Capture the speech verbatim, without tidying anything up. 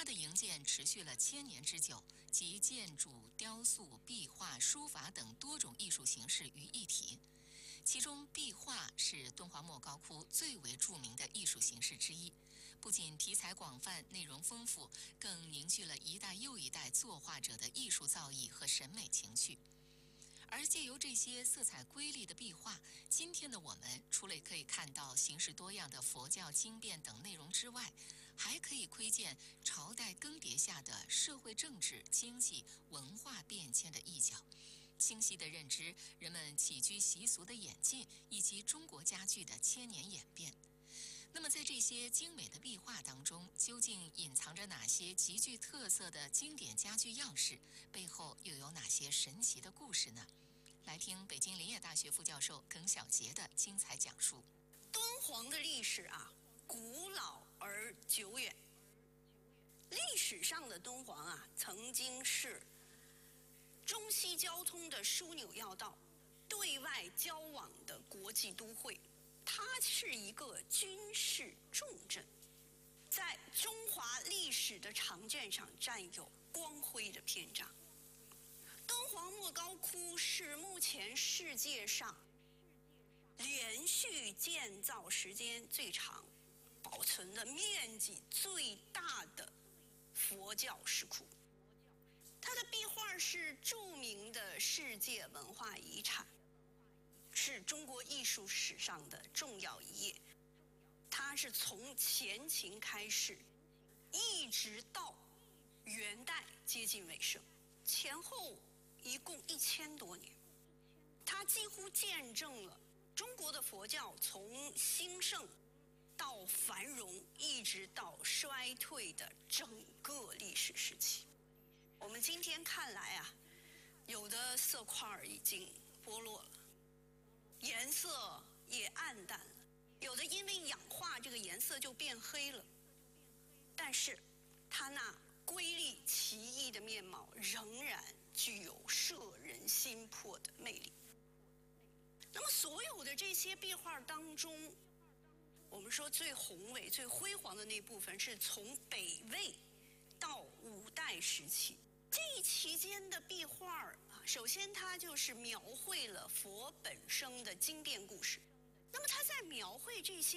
的营建持续了千年之久，集建筑、雕塑、壁画、书法等多种艺术形式于一体。其中，壁画是敦煌莫高窟最为著名的艺术形式之一，不仅题材广泛、内容丰富，更凝聚了一代又一代作画者的艺术造诣和审美情趣。而借由这些色彩瑰丽的壁画，今天的我们除了可以看到形式多样的佛教经变等内容之外，还可以窥见朝代更迭下的社会政治、经济、文化变迁的一角，清晰地认知人们起居习俗的演进，以及中国家具的千年演变。那么在这些精美的壁画当中，究竟隐藏着哪些极具特色的经典家具样式？背后又有哪些神奇的故事呢？来听北京林业大学副教授耿晓杰的精彩讲述。 敦煌的历史啊，古老而久远。历史上的敦煌啊，曾经是中西交通的枢纽要道，对外交往的国际都会。它是一个军事重镇，在中华历史的长卷上占有光辉的篇章。敦煌莫高窟是目前世界上连续建造时间最长、保存的面积最大的佛教石窟。它的壁画是著名的世界文化遗产，是中国艺术史上的重要一页。它是从前秦开始，一直到元代接近尾声，前后一共一千多年。它几乎见证了中国的佛教从兴盛到繁荣，一直到衰退的整个历史时期。我们今天看来啊，有的色块已经剥落了，颜色也暗淡了，有的因为氧化，这个颜色就变黑了。但是，它那瑰丽奇异的面貌仍然具有摄人心魄的魅力。那么，所有的这些壁画当中，我们说最宏伟、最辉煌的那部分，是从北魏到五代时期。这期间的壁画啊，首先它就是描绘了佛本生的经变故事。那么它在描绘这些